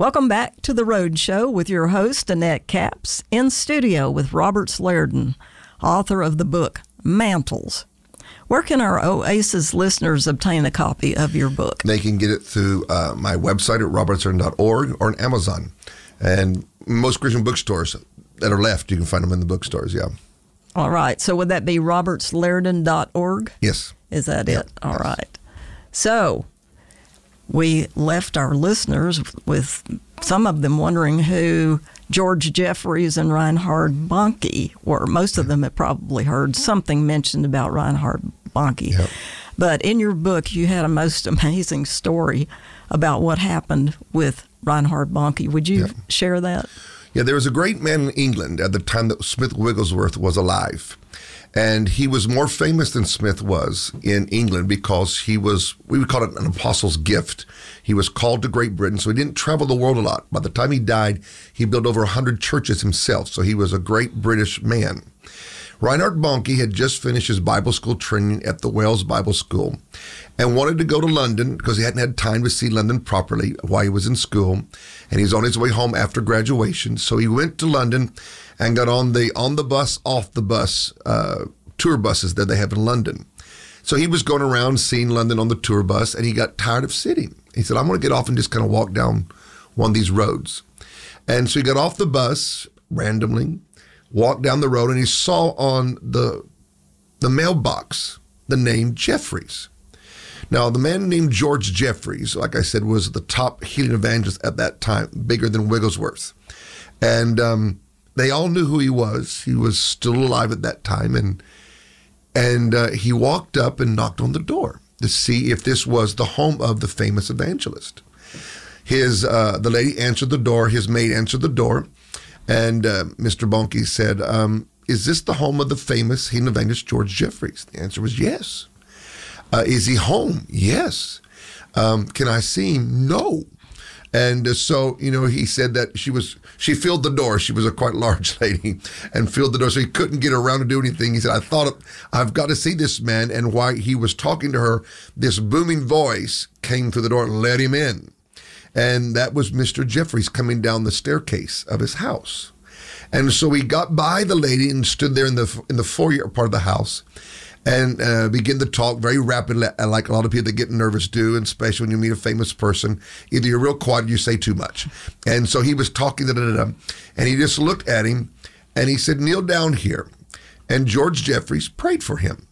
Welcome back to The Road Show with your host, Annette Capps, in studio with Robert Slairden, author of the book, Mantles. Where can our Oasis listeners obtain a copy of your book? They can get it through my website at robertslairden.org or on Amazon. And most Christian bookstores that are left, you can find them in the bookstores, yeah. All right. So would that be robertslairden.org? Yes. Is that it? All right. So we left our listeners with some of them wondering who George Jeffreys and Reinhard Bonnke were. Most of them have probably heard something mentioned about Reinhard Bonnke. Yep. But in your book, you had a most amazing story about what happened with Reinhard Bonnke. Would you share that? Yeah, there was a great man in England at the time that Smith Wigglesworth was alive. And he was more famous than Smith was in England because he was, we would call it an apostle's gift. He was called to Great Britain, so he didn't travel the world a lot. By the time he died, he built over 100 churches himself, so he was a great British man. Reinhard Bonnke had just finished his Bible school training at the Wales Bible School and wanted to go to London because he hadn't had time to see London properly while he was in school, and he's on his way home after graduation. So he went to London and got on the bus, off the bus, tour buses that they have in London. So he was going around seeing London on the tour bus, and he got tired of sitting. He said, I'm going to get off and just kind of walk down one of these roads. And so he got off the bus randomly, walked down the road, and he saw on the mailbox the name Jeffreys. Now, the man named George Jeffreys, like I said, was the top healing evangelist at that time, bigger than Wigglesworth. And they all knew who he was. He was still alive at that time. And he walked up and knocked on the door to see if this was the home of the famous evangelist. The lady answered the door. His maid answered the door. And Mr. Bonnke said, is this the home of the famous healing evangelist George Jeffreys? The answer was yes. Is he home? Yes. Can I see him? No. And so, he said that she filled the door. She was a quite large lady and filled the door, so he couldn't get around to do anything. He said, I've got to see this man. And while he was talking to her, this booming voice came through the door and let him in. And that was Mr. Jeffreys coming down the staircase of his house. And so he got by the lady and stood there in the foyer part of the house and began to talk very rapidly, like a lot of people that get nervous do, and especially when you meet a famous person. Either you're real quiet or you say too much. And so he was talking, and he just looked at him, and he said, kneel down here. And George Jeffreys prayed for him.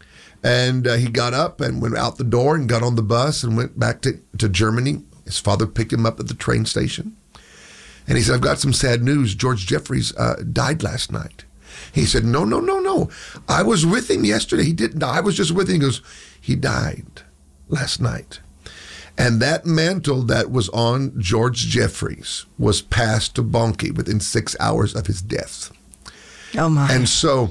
And he got up and went out the door and got on the bus and went back to Germany. His father picked him up at the train station. And he said, I've got some sad news. George Jeffreys died last night. He said, no. I was with him yesterday. He didn't die. I was just with him. He goes, he died last night. And that mantle that was on George Jeffreys was passed to Bonnke within 6 hours of his death. Oh, my. And so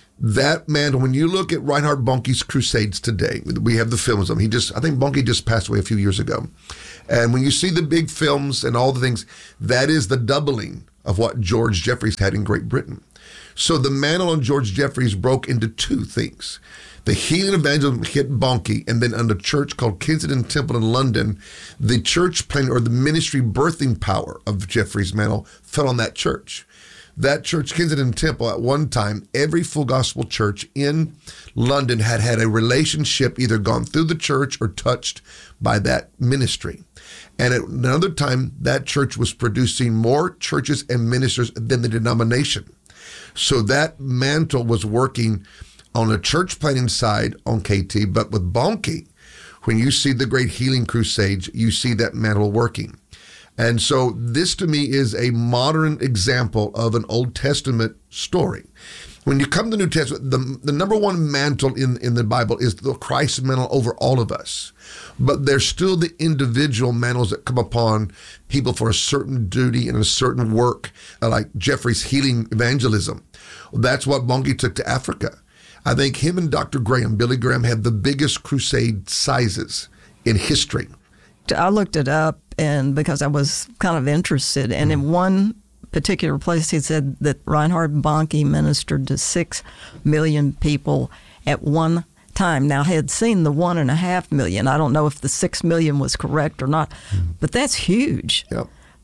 that mantle, when you look at Reinhard Bonnke's crusades today, we have the films of him. I think Bonnke just passed away a few years ago. And when you see the big films and all the things, that is the doubling of what George Jeffreys had in Great Britain. So the mantle on George Jeffreys broke into two things. The healing evangelism hit Bonnke, and then under a church called Kensington Temple in London, the church planting or the ministry birthing power of Jeffreys' mantle fell on that church. That church, Kensington Temple, at one time, every full gospel church in London had a relationship either gone through the church or touched by that ministry. And at another time, that church was producing more churches and ministers than the denomination. So that mantle was working on the church planting side on KT, but with Bonnke, when you see the great healing crusades, you see that mantle working. And so this to me is a modern example of an Old Testament story. When you come to the New Testament, the number one mantle in the Bible is the Christ mantle over all of us. But there's still the individual mantles that come upon people for a certain duty and a certain work, like Jeffreys' healing evangelism. That's what Bonnke took to Africa. I think him and Dr. Graham, Billy Graham, had the biggest crusade sizes in history. I looked it up and because I was kind of interested, and in one particular place he said that Reinhard Bonnke ministered to 6 million people at one time. Now, I had seen the 1.5 million. I don't know if the 6 million was correct or not, but that's huge. Yep.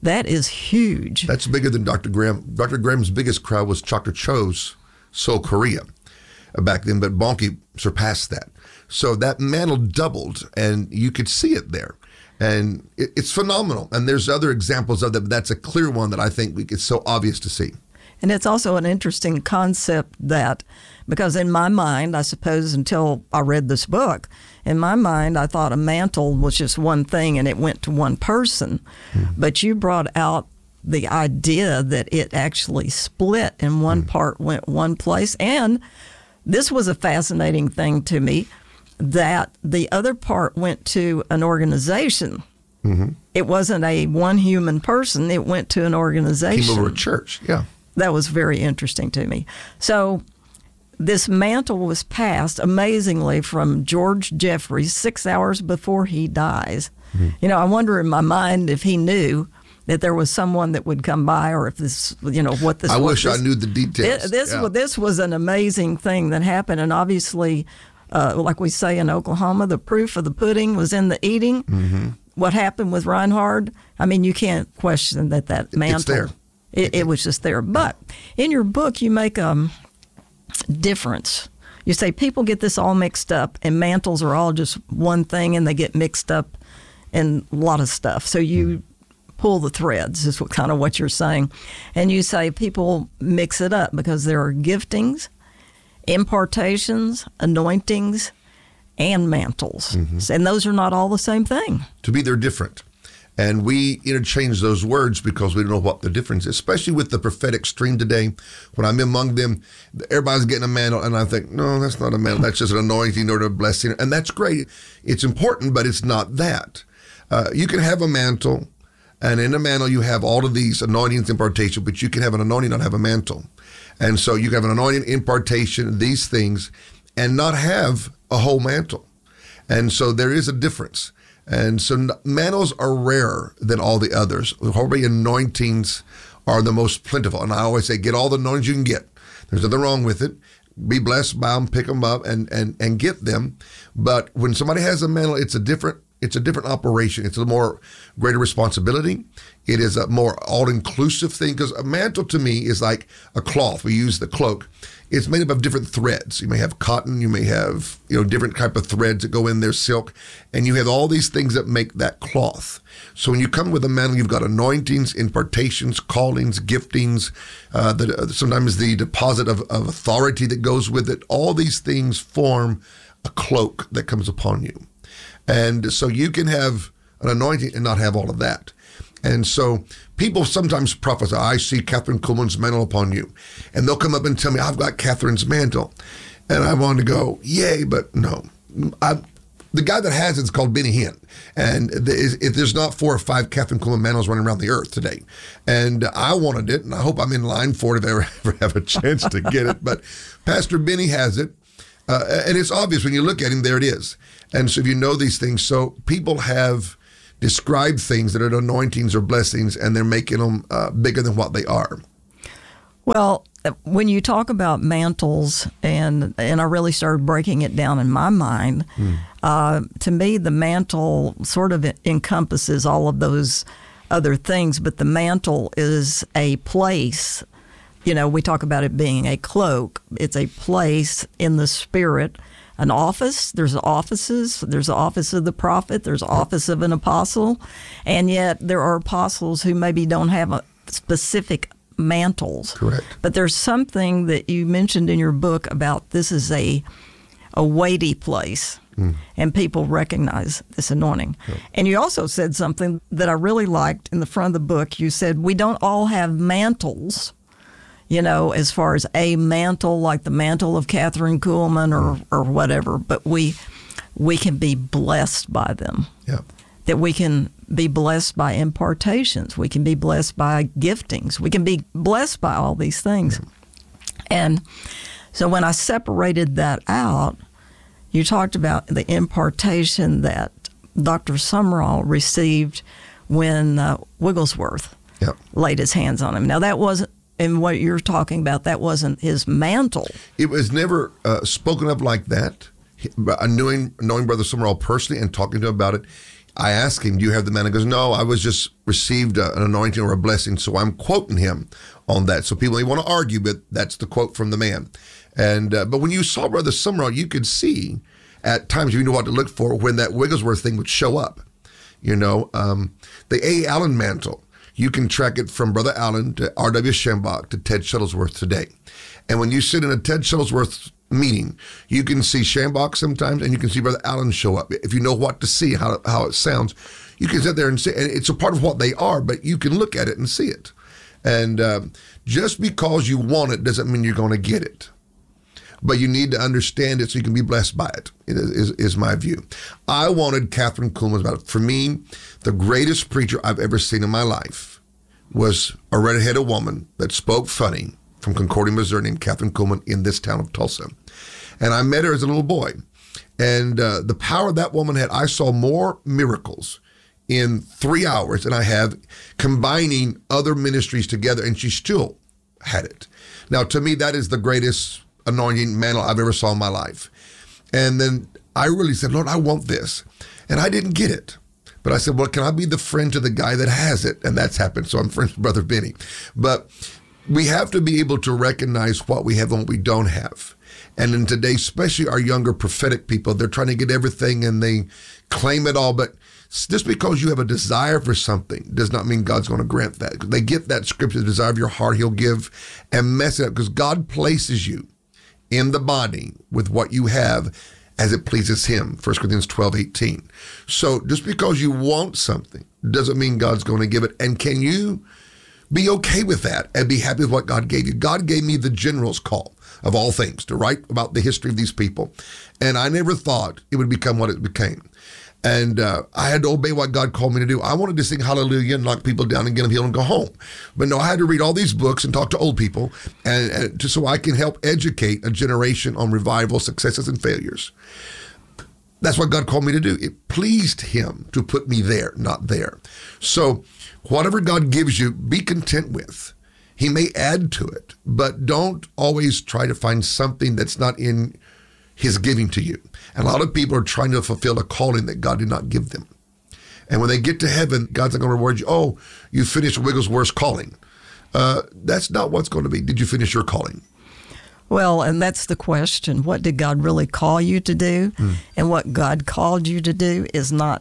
That is huge. That's bigger than Dr. Graham. Dr. Graham's biggest crowd was Dr. Cho's Seoul, Korea back then, but Bonnke surpassed that. So that mantle doubled, and you could see it there. And it's phenomenal. And there's other examples of that, but that's a clear one that I think it's so obvious to see. And it's also an interesting concept that, because in my mind, I suppose until I read this book, in my mind, I thought a mantle was just one thing and it went to one person. Mm-hmm. But you brought out the idea that it actually split and one part went one place. And this was a fascinating thing to me, that the other part went to an organization. Mm-hmm. It wasn't a one human person. It went to an organization. Came over a church, yeah. That was very interesting to me. So this mantle was passed, amazingly, from George Jeffreys 6 hours before he dies. Mm-hmm. You know, I wonder in my mind if he knew that there was someone that would come by, or if this, you know, what this was. I wish I knew the details. This was an amazing thing that happened, and obviously, like we say in Oklahoma, the proof of the pudding was in the eating. Mm-hmm. What happened with Reinhard, I mean, you can't question that mantle. It's there. It was just there. But in your book, you make a difference. You say people get this all mixed up, and mantles are all just one thing, and they get mixed up in a lot of stuff. So you pull the threads, is kind of what you're saying. And you say people mix it up because there are giftings, impartations, anointings, and mantles. Mm-hmm. And those are not all the same thing. To be, they're different. And we interchange those words because we don't know what the difference is, especially with the prophetic stream today. When I'm among them, everybody's getting a mantle, and I think, no, that's not a mantle. That's just an anointing or a blessing. And that's great. It's important, but it's not that. You can have a mantle, and in a mantle you have all of these anointings, impartation, but you can have an anointing, not have a mantle. And so you can have an anointing, impartation, these things, and not have a whole mantle. And so there is a difference. And so mantles are rarer than all the others. Holy anointings are the most plentiful. And I always say, get all the anointings you can get. There's nothing wrong with it. Be blessed by them, pick them up, and get them. But when somebody has a mantle, it's a different operation. It's a more greater responsibility. It is a more all-inclusive thing, because a mantle to me is like a cloth. We use the cloak. It's made up of different threads. You may have cotton, you may have, different type of threads that go in there, silk, and you have all these things that make that cloth. So when you come with a mantle, you've got anointings, impartations, callings, giftings, sometimes the deposit of authority that goes with it. All these things form a cloak that comes upon you. And so you can have an anointing and not have all of that. And so people sometimes prophesy, I see Catherine Kuhlman's mantle upon you. And they'll come up and tell me, I've got Catherine's mantle. And I want to go, yay, but no. The guy that has it's called Benny Hinn. And if there's not 4 or 5 Catherine Kuhlman mantles running around the earth today. And I wanted it, and I hope I'm in line for it if I ever have a chance to get it. But Pastor Benny has it. And it's obvious when you look at him, there it is. And so if you know these things, so people have described things that are anointings or blessings, and they're making them bigger than what they are. Well, when you talk about mantles, and I really started breaking it down in my mind, to me the mantle sort of encompasses all of those other things, but the mantle is a place. We talk about it being a cloak. It's a place in the spirit. An office, there's offices, there's the office of the prophet, there's the office of an apostle, and yet there are apostles who maybe don't have a specific mantles. Correct. But there's something that you mentioned in your book about this is a weighty place, and people recognize this anointing. Yep. And you also said something that I really liked in the front of the book. You said, we don't all have mantles, as far as a mantle, like the mantle of Catherine Kuhlman or whatever, but we can be blessed by them. Yeah. That we can be blessed by impartations. We can be blessed by giftings. We can be blessed by all these things. Yeah. And so when I separated that out, you talked about the impartation that Dr. Sumrall received when Wigglesworth laid his hands on him. Now, that wasn't, and what you're talking about, that wasn't his mantle. It was never spoken of like that. Knowing Brother Sumrall personally and talking to him about it, I asked him, do you have the mantle? He goes, no, I was just received an anointing or a blessing. So I'm quoting him on that. So people may want to argue, but that's the quote from the man. And but when you saw Brother Summerall, you could see at times, you know what to look for when that Wigglesworth thing would show up. You know, the A. Allen mantle, you can track it from Brother Allen to R.W. Schambach to Ted Shuttlesworth today. And when you sit in a Ted Shuttlesworth meeting, you can see Schambach sometimes, and you can see Brother Allen show up. If you know what to see, how it sounds, you can sit there and see, and it's a part of what they are, but you can look at it and see it. And just because you want it doesn't mean you're going to get it. But you need to understand it so you can be blessed by it, is my view. I wanted Catherine Kuhlman about it. For me, the greatest preacher I've ever seen in my life was a redheaded woman that spoke funny from Concordia, Missouri, named Catherine Kuhlman in this town of Tulsa. And I met her as a little boy. And the power that woman had, I saw more miracles in 3 hours than I have combining other ministries together, and she still had it. Now, to me, that is the greatest anointing mantle I've ever saw in my life. And then I really said, Lord, I want this. And I didn't get it. But I said, well, can I be the friend to the guy that has it? And that's happened. So I'm friends with Brother Benny. But we have to be able to recognize what we have and what we don't have. And in today, especially our younger prophetic people, they're trying to get everything and they claim it all. But just because you have a desire for something does not mean God's going to grant that. They get that scripture, the desire of your heart he'll give, and mess it up, because God places you in the body with what you have as it pleases him, 1 Corinthians 12:18. So just because you want something doesn't mean God's going to give it. And can you be okay with that and be happy with what God gave you? God gave me the general's call of all things to write about the history of these people. And I never thought it would become what it became. And I had to obey what God called me to do. I wanted to sing hallelujah and knock people down and get them healed and go home. But no, I had to read all these books and talk to old people and just so I can help educate a generation on revival, successes, and failures. That's what God called me to do. It pleased him to put me there, not there. So whatever God gives you, be content with. He may add to it, but don't always try to find something that's not in his giving to you. And a lot of people are trying to fulfill a calling that God did not give them. And when they get to heaven, God's not going to reward you. Oh, you finished Wigglesworth's calling. That's not what's going to be. Did you finish your calling? Well, and that's the question. What did God really call you to do? And what God called you to do is not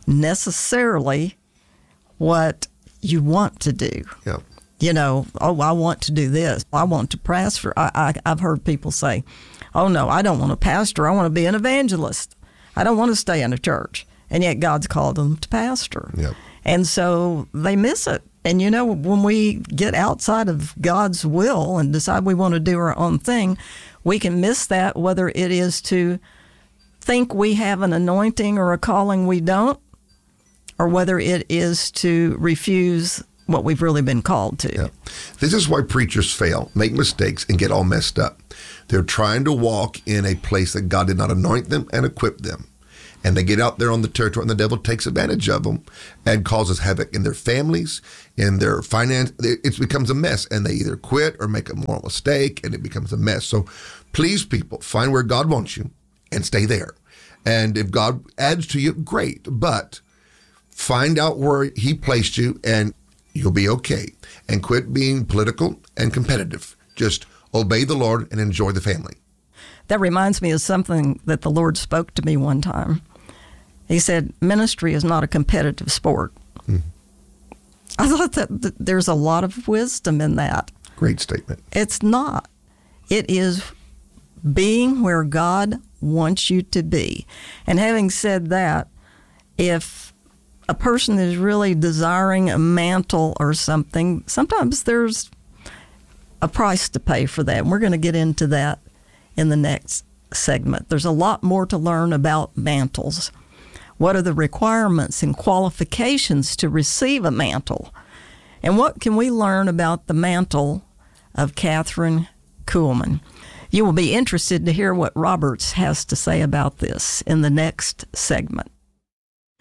necessarily what you want to do. Yeah. You know, oh, I want to do this. I want to pastor. I've heard people say, oh, no, I don't want to pastor. I want to be an evangelist. I don't want to stay in a church. And yet God's called them to pastor. Yep. And so they miss it. And, you know, when we get outside of God's will and decide we want to do our own thing, we can miss that, whether it is to think we have an anointing or a calling we don't, or whether it is to refuse what we've really been called to. Yeah. This is why preachers fail, make mistakes, and get all messed up. They're trying to walk in a place that God did not anoint them and equip them. And they get out there on the territory, and the devil takes advantage of them and causes havoc in their families, in their finance. It becomes a mess, and they either quit or make a moral mistake, and it becomes a mess. So please, people, find where God wants you and stay there. And if God adds to you, great. But find out where he placed you, and you'll be okay. And quit being political and competitive. Just obey the Lord and enjoy the family. That reminds me of something that the Lord spoke to me one time. He said, ministry is not a competitive sport. I thought that there's a lot of wisdom in that. Great statement. It's not. It is being where God wants you to be. And having said that, if a person is really desiring a mantle or something, sometimes there's a price to pay for that. And we're going to get into that in the next segment. There's a lot more to learn about mantles. What are the requirements and qualifications to receive a mantle? And what can we learn about the mantle of Catherine Kuhlman? You will be interested to hear what Roberts has to say about this in the next segment.